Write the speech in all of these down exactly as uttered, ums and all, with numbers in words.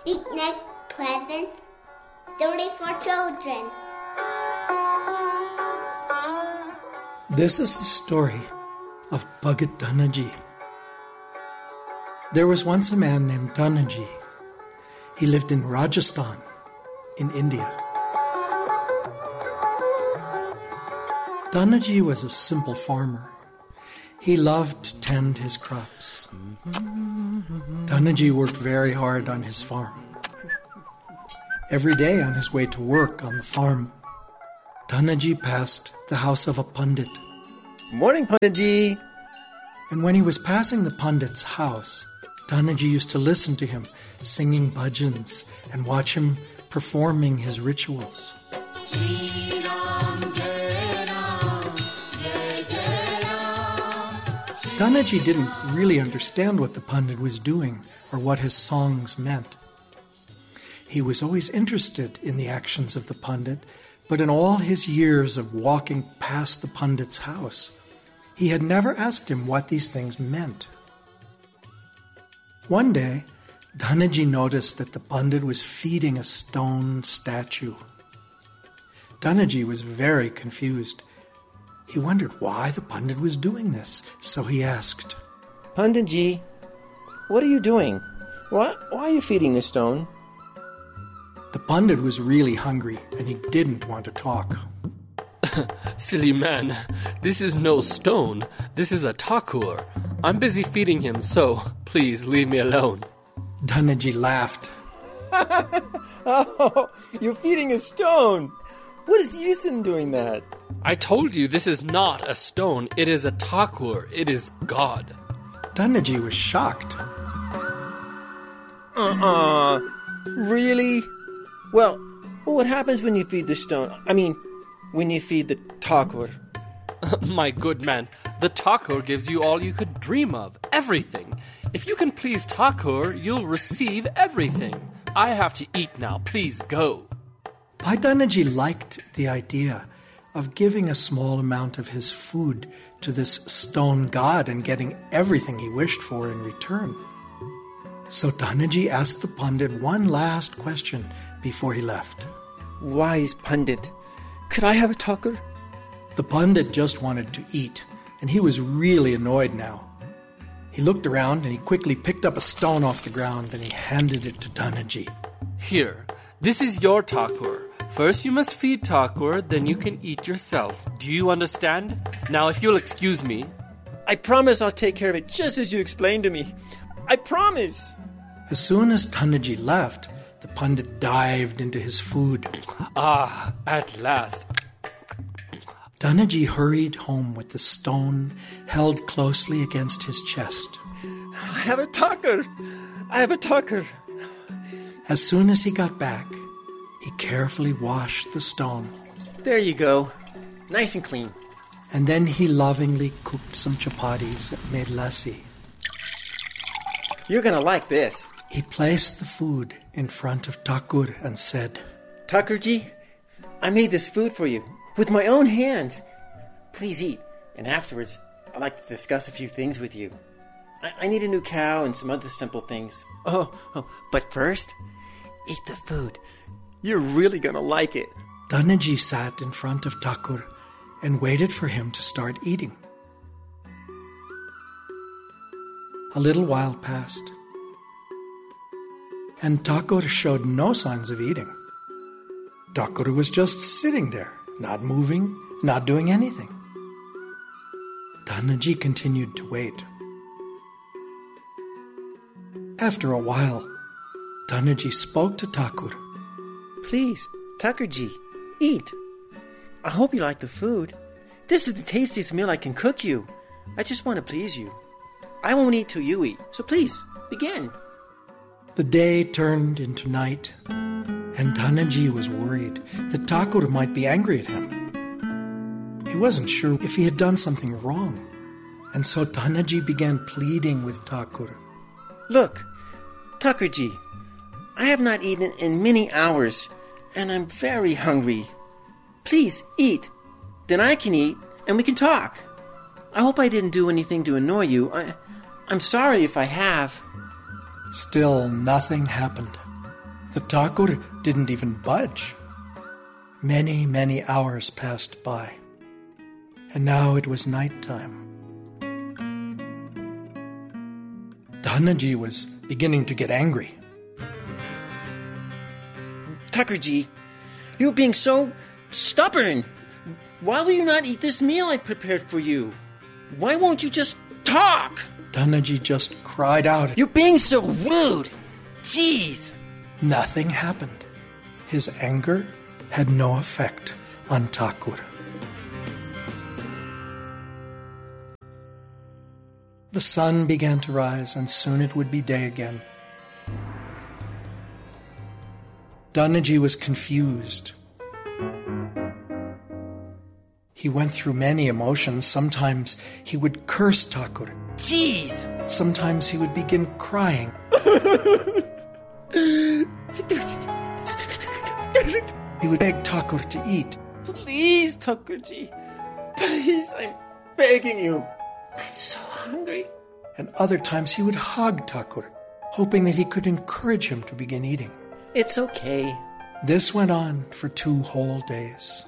Picnic presents, stories for children. This is the story of Bhagat Dhanaji. There was once a man named Dhanaji. He lived in Rajasthan, in India. Dhanaji was a simple farmer. He loved to tend his crops. Dhanaji worked very hard on his farm. Every day on his way to work on the farm, Dhanaji passed the house of a Pandit. Morning, Panditji. And when he was passing the Pandit's house, Dhanaji used to listen to him singing bhajans and watch him performing his rituals. Dhanaji didn't really understand what the Pandit was doing or what his songs meant. He was always interested in the actions of the Pandit, but in all his years of walking past the Pandit's house, he had never asked him what these things meant. One day, Dhanaji noticed that the Pandit was feeding a stone statue. Dhanaji was very confused. He wondered why the Pandit was doing this, so he asked, Panditji, what are you doing? Why, why are you feeding this stone? The Pandit was really hungry, and he didn't want to talk. Silly man, this is no stone. This is a Thakur. I'm busy feeding him, so please leave me alone. Dhanaji laughed. Oh, you're feeding a stone. What is the use in doing that? I told you this is not a stone. It is a Thakur. It is God. Dhanaji was shocked. Uh-uh. Really? Well, what happens when you feed the stone? I mean, when you feed the Thakur? My good man, the Thakur gives you all you could dream of. Everything. If you can please Thakur, you'll receive everything. I have to eat now. Please go. Bhai Dhanaji liked the idea of giving a small amount of his food to this stone god and getting everything he wished for in return. So Dhanaji asked the Pandit one last question before he left. Wise Pandit, could I have a Thakur? The Pandit just wanted to eat, and he was really annoyed now. He looked around and he quickly picked up a stone off the ground and he handed it to Dhanaji. Here, this is your Thakur. First you must feed Thakur, then you can eat yourself. Do you understand? Now if you'll excuse me. I promise I'll take care of it just as you explained to me. I promise. As soon as Dhanaji left, the Pandit dived into his food. Ah, at last. Dhanaji hurried home with the stone held closely against his chest. I have a Thakur. I have a Thakur. As soon as he got back, he carefully washed the stone. There you go. Nice and clean. And then he lovingly cooked some chapatis and made lassi. You're going to like this. He placed the food in front of Thakur and said, Thakurji, I made this food for you with my own hands. Please eat, and afterwards I'd like to discuss a few things with you. I, I need a new cow and some other simple things. Oh, oh, but first, eat the food. You're really going to like it. Dhanaji sat in front of Thakur and waited for him to start eating. A little while passed, and Thakur showed no signs of eating. Thakur was just sitting there, not moving, not doing anything. Dhanaji continued to wait. After a while, Dhanaji spoke to Thakur. Please, Thakurji, eat. I hope you like the food. This is the tastiest meal I can cook you. I just want to please you. I won't eat till you eat, so please, begin. The day turned into night, and Dhanaji was worried that Thakur might be angry at him. He wasn't sure if he had done something wrong, and so Dhanaji began pleading with Thakur. Look, Thakurji, I have not eaten in many hours, and I'm very hungry. Please, eat. Then I can eat, and we can talk. I hope I didn't do anything to annoy you. I, I'm sorry if I have. Still nothing happened. The Thakur didn't even budge. Many, many hours passed by, and now it was night time. Dhanaji was beginning to get angry. Thakurji, you're being so stubborn. Why will you not eat this meal I prepared for you? Why won't you just talk? Dhanaji just cried out. You're being so rude. Jeez. Nothing happened. His anger had no effect on Thakur. The sun began to rise, and soon it would be day again. Dhanaji was confused. He went through many emotions. Sometimes he would curse Thakur. Jeez. Sometimes he would begin crying. He would beg Thakur to eat. Please, Thakurji. Please, I'm begging you. I'm so hungry. And other times he would hug Thakur, hoping that he could encourage him to begin eating. It's okay. This went on for two whole days.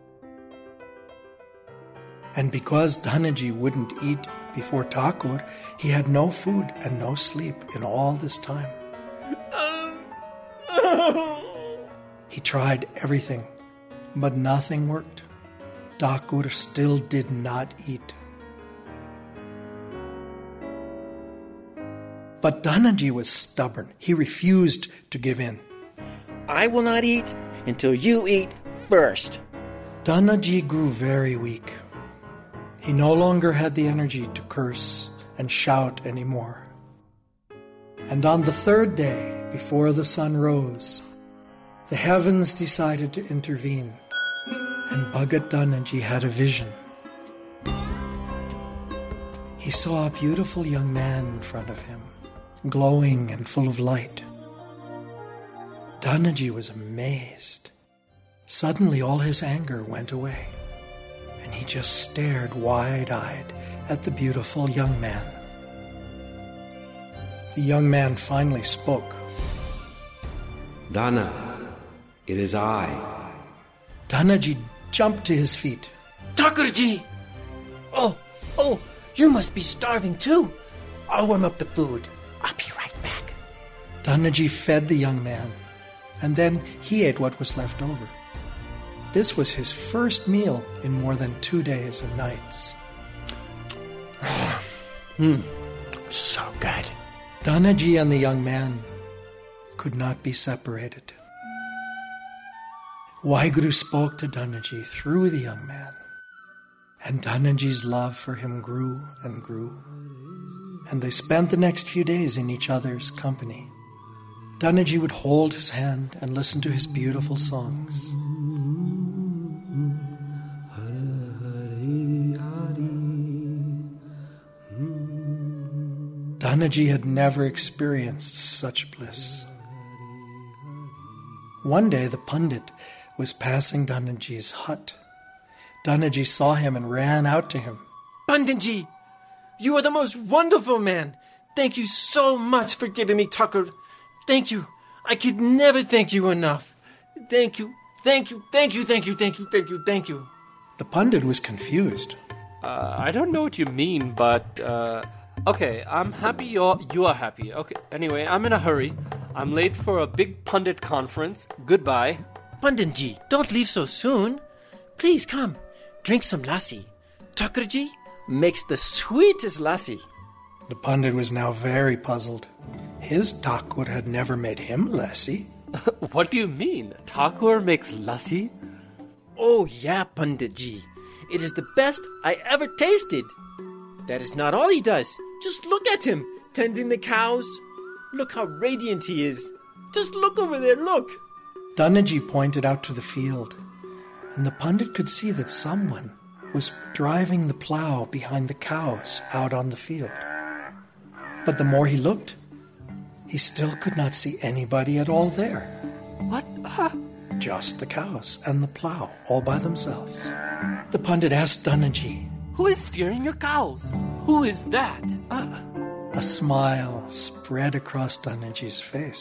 And because Dhanaji wouldn't eat before Thakur, he had no food and no sleep in all this time. He tried everything, but nothing worked. Thakur still did not eat. But Dhanaji was stubborn. He refused to give in. I will not eat until you eat first. Dhanaji grew very weak. He no longer had the energy to curse and shout anymore. And on the third day, before the sun rose, the heavens decided to intervene, and Bhagat Dhanaji had a vision. He saw a beautiful young man in front of him, glowing and full of light. Dhanaji was amazed. Suddenly all his anger went away, and he just stared wide-eyed at the beautiful young man. The young man finally spoke. Dhana, it is I. Dhanaji jumped to his feet. Thakurji! Oh, oh, you must be starving too. I'll warm up the food. I'll be right back. Dhanaji fed the young man, and then he ate what was left over. This was his first meal in more than two days and nights. Hmm, so good. Dhanaji and the young man could not be separated. Waheguru spoke to Dhanaji through the young man, and Dhanaji's love for him grew and grew, and they spent the next few days in each other's company. Dhanaji would hold his hand and listen to his beautiful songs. Dhanaji had never experienced such bliss. One day the Pandit was passing Dhanaji's hut. Dhanaji saw him and ran out to him. Panditji, you are the most wonderful man. Thank you so much for giving me Thakur. Thank you. I could never thank you enough. Thank you, thank you, thank you, thank you, thank you, thank you, thank you. The Pandit was confused. Uh, I don't know what you mean, but... Uh... Okay, I'm happy you're, you are happy. Okay, anyway, I'm in a hurry. I'm late for a big pundit conference. Goodbye. Panditji, don't leave so soon. Please come, drink some lassi. Thakurji makes the sweetest lassi. The Pandit was now very puzzled. His Thakur had never made him lassi. What do you mean? Thakur makes lassi? Oh yeah, Panditji. It is the best I ever tasted. That is not all he does. Just look at him, tending the cows. Look how radiant he is. Just look over there, look. Dhanaji pointed out to the field, and the Pandit could see that someone was driving the plow behind the cows out on the field. But the more he looked, he still could not see anybody at all there. What? Uh... Just the cows and the plow, all by themselves. The Pandit asked Dhanaji, "Who is steering your cows? Who is that?" Uh. A smile spread across Dhanaji's face.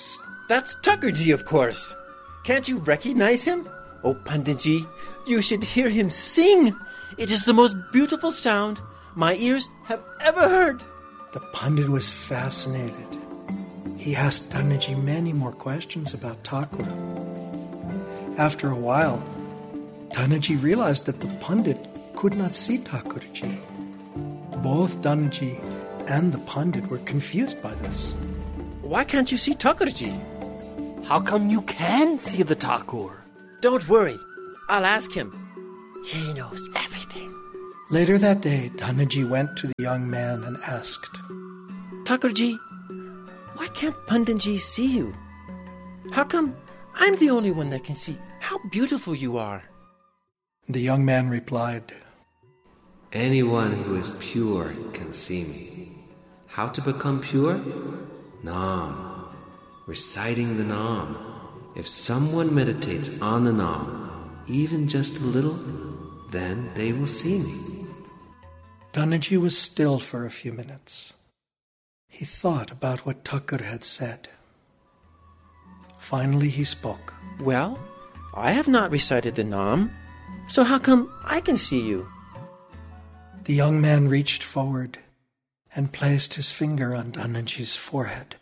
That's Thakurji, of course. Can't you recognize him? Oh, Panditji, you should hear him sing. It is the most beautiful sound my ears have ever heard. The Pandit was fascinated. He asked Dhananji many more questions about Thakur. After a while, Dhananji realized that the Pandit could not see Thakurji. Both Dhananji and the Pandit were confused by this. Why can't you see Thakurji? How come you can see the Thakur? Don't worry. I'll ask him. He knows everything. Later that day, Dhananji went to the young man and asked, Thakurji, why can't Panditji see you? How come I'm the only one that can see how beautiful you are? The young man replied, Anyone who is pure can see me. How to become pure? Nam. Reciting the Nam. If someone meditates on the Nam, even just a little, then they will see me. Dhananji was still for a few minutes. He thought about what Thakur had said. Finally he spoke. Well, I have not recited the Nam, so how come I can see you? The young man reached forward and placed his finger on Dhananji's forehead.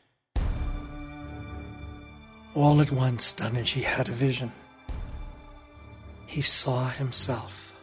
All at once, Dhananji had a vision. He saw himself.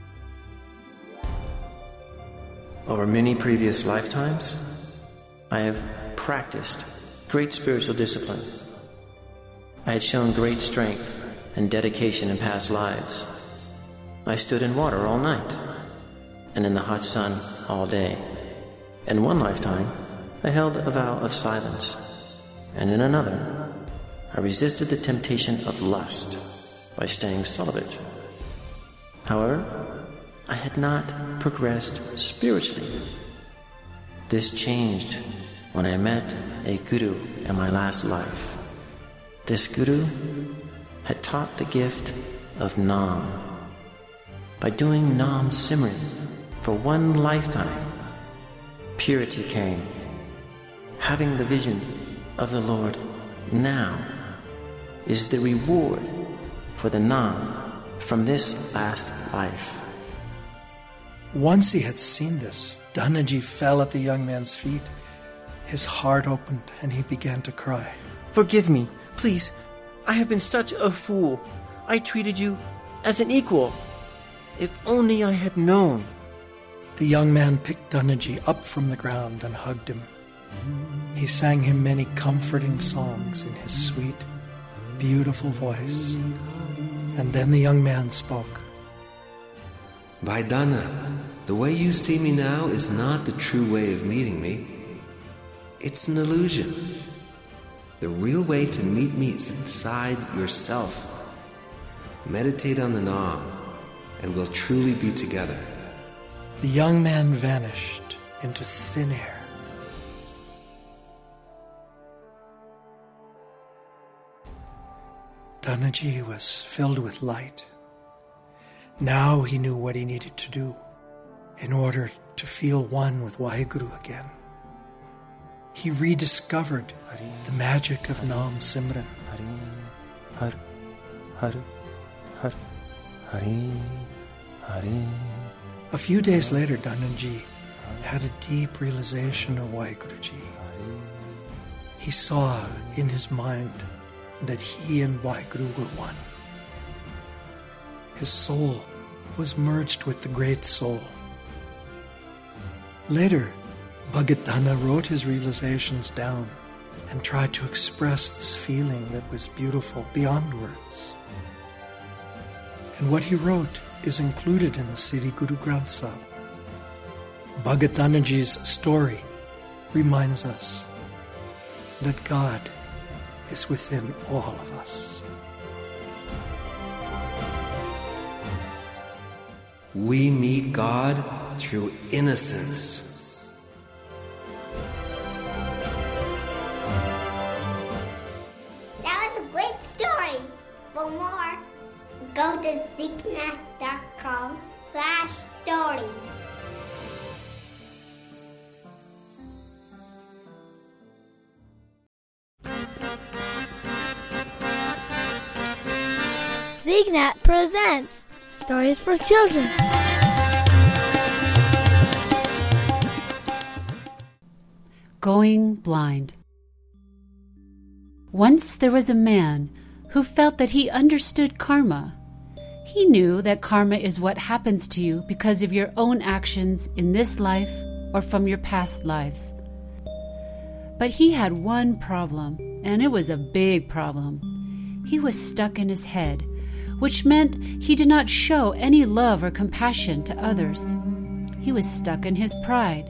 Over many previous lifetimes, I have practiced great spiritual discipline. I had shown great strength and dedication in past lives. I stood in water all night and in the hot sun all day. In one lifetime, I held a vow of silence, and in another, I resisted the temptation of lust by staying celibate. However, I had not progressed spiritually. This changed when I met a guru in my last life. This guru had taught the gift of Nam. By doing Nam Simran for one lifetime, purity came. Having the vision of the Lord now is the reward for the Nam from this last life. Once he had seen this, Dhananji fell at the young man's feet. His heart opened and he began to cry. Forgive me, please. I have been such a fool. I treated you as an equal. If only I had known. The young man picked Dhananji up from the ground and hugged him. He sang him many comforting songs in his sweet, beautiful voice. And then the young man spoke. Vaidana, the way you see me now is not the true way of meeting me. It's an illusion. The real way to meet me is inside yourself. Meditate on the Nam, and we'll truly be together. The young man vanished into thin air. Dhananji was filled with light. Now he knew what he needed to do in order to feel one with Waheguru again. He rediscovered the magic of Nam Simran. Har, har, har, hari, hari. A few days later, Dhananji had a deep realization of Waheguruji. He saw in his mind that he and Waheguru were one. His soul was merged with the great soul. Later, Bhagat Dhanna wrote his realizations down and tried to express this feeling that was beautiful beyond words. And what he wrote is included in the Sri Guru Granth Sahib. Bhagat Dhannaji's story reminds us that God is within all of us. We meet God through innocence. That was a great story. For more, go to zignath.com slash story. Zignat presents Stories for Children. Going Blind. Once there was a man who felt that he understood karma. He knew that karma is what happens to you because of your own actions in this life or from your past lives. But he had one problem, and it was a big problem. He was stuck in his head, which meant he did not show any love or compassion to others. He was stuck in his pride,